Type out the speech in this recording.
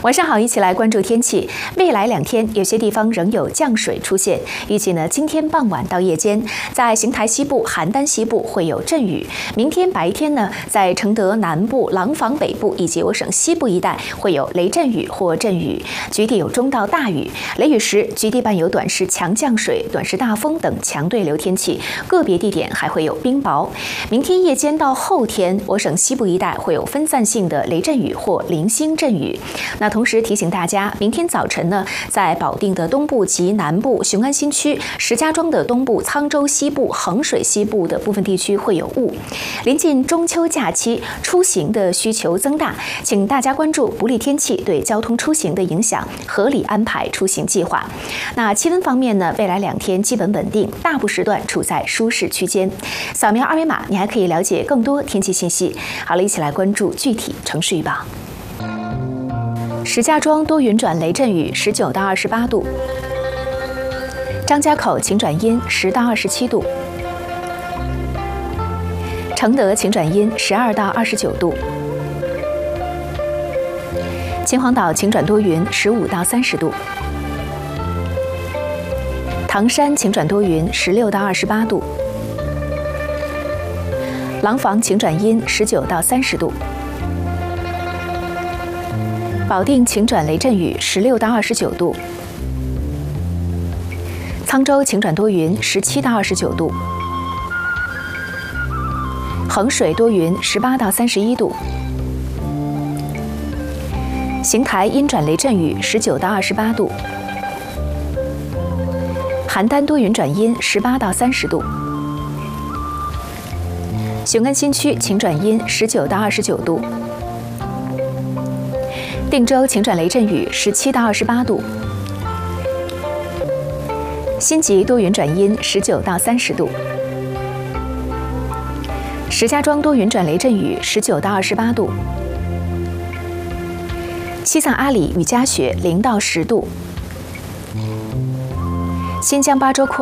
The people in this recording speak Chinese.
晚上好，一起来关注天气。未来2天，有些地方仍有降水出现。预计呢，今天傍晚到夜间，在邢台西部、邯郸西部会有阵雨。明天白天呢，在承德南部、廊坊北部以及我省西部一带会有雷阵雨或阵雨，局地有中到大雨。雷雨时，局地伴有短时强降水、短时大风等强对流天气，个别地点还会有冰雹。明天夜间到后天，我省西部一带会有分散性的雷阵雨或零星阵雨。那同时提醒大家，明天早晨呢，在保定的东部及南部、雄安新区、石家庄的东部、沧州西部、衡水西部的部分地区会有雾。临近中秋假期，出行的需求增大，请大家关注不利天气对交通出行的影响，合理安排出行计划。那气温方面呢，未来2天基本稳定，大部时段处在舒适区间。扫描2维码，你还可以了解更多天气信息。好了，一起来关注具体城市预报。石家庄多云转雷阵雨，19到28度；张家口晴转阴，10到27度；承德晴转阴，12到29度；秦皇岛晴转多云，15到30度；唐山晴转多云，16到28度；廊坊晴转阴，19到30度；保定晴转雷阵雨，16到29度；沧州晴转多云，17到29度；衡水多云，18到31度；邢台阴转雷阵雨，19到28度；邯郸多云转阴，18到30度；雄安新区晴转阴，19到29度；定州晴转雷阵雨，17到28度；新集多云转阴，19到30度；石家庄多云转雷阵雨，19到28度；西藏阿里雨夹雪，0到10度；新疆巴州库尔